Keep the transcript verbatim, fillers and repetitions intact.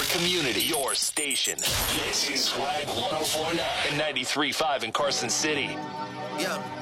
community. Your station. This is Swag one oh four point nine and ninety-three point five in Carson City. Yeah.